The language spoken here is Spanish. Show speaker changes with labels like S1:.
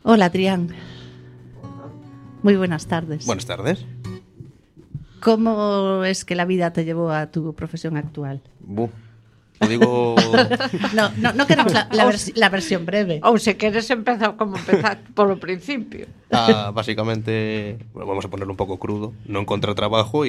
S1: Hola, Adrián. Muy buenas tardes.
S2: Buenas tardes.
S1: ¿Cómo es que la vida te llevó a tu profesión actual?
S2: Lo digo...
S1: No queremos la versión breve.
S3: Ou se queres empezar como empezar polo principio.
S2: Básicamente, bueno, vamos a ponerlo un poco crudo, no encontré trabajo